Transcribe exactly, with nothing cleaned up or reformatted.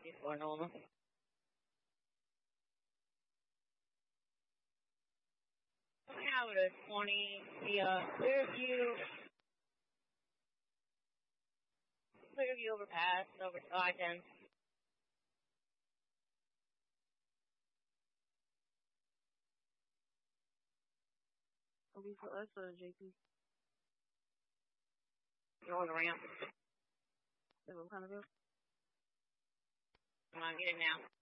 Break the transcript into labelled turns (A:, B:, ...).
A: before normal. Howard is twenty. The uh, Clearview, Clearview overpass over to I ten.
B: It'll be for us or J P.
A: You're on the ramp.
B: They will kind of go.
A: Come on, get it now.